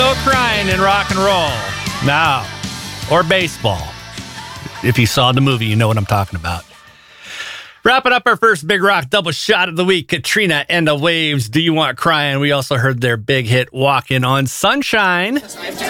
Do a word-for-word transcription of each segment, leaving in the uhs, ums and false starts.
no crying in rock and roll. No. Or baseball. If you saw the movie, you know what I'm talking about. Wrapping up our first Big Rock double shot of the week, Katrina and the Waves, Do You Want Crying? We also heard their big hit, Walking on Sunshine.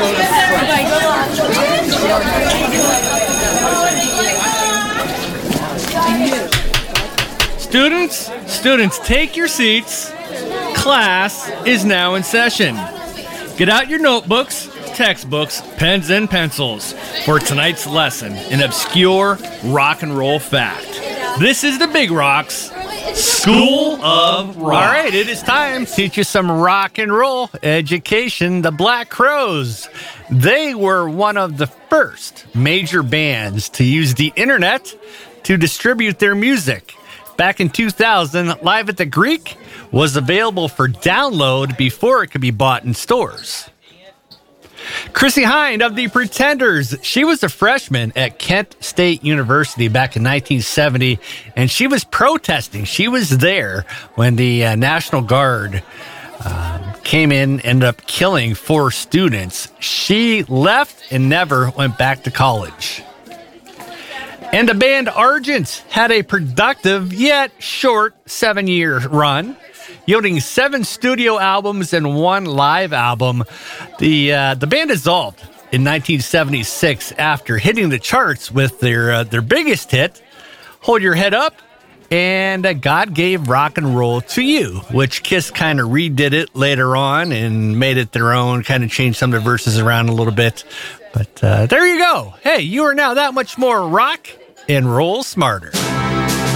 Students, students, take your seats. Class is now in session. Get out your notebooks, textbooks, pens, and pencils for tonight's lesson in obscure rock and roll fact. This is the Big Rocks School of Rock. All right, it is time to teach you some rock and roll education. The Black Crowes. They were one of the first major bands to use the internet to distribute their music. Back in two thousand, Live at the Greek was available for download before it could be bought in stores. Chrissie Hynde of the Pretenders. She was a freshman at Kent State University back in nineteen seventy, and she was protesting. She was there when the uh, National Guard um, came in, ended up killing four students. She left and never went back to college. And the band Argent had a productive yet short seven-year run, yielding seven studio albums and one live album. The uh, the band dissolved in nineteen seventy-six after hitting the charts with their uh, their biggest hit, Hold Your Head Up, and uh, God Gave Rock and Roll to You, which Kiss kind of redid it later on and made it their own, kind of changed some of the verses around a little bit. But uh, there you go. Hey, you are now that much more rock and roll smarter.